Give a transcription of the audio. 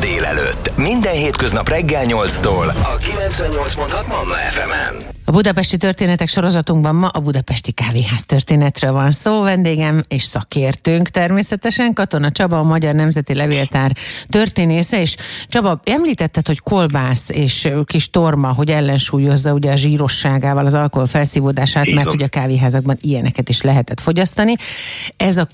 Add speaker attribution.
Speaker 1: délelőtt. Minden hétköznap reggel 8-tól a 98.6 Manna FM-en.
Speaker 2: A budapesti történetek sorozatunkban ma a budapesti kávéház történetről van szó. Vendégem és szakértőnk természetesen Katona Csaba, a Magyar Nemzeti Levéltár történésze, és Csaba, említetted, hogy kolbász és kis torma, hogy ellensúlyozza ugye a zsírosságával az alkohol felszívódását, mert ugye a kávéházakban ilyeneket is lehetett fogyasztani. Ez a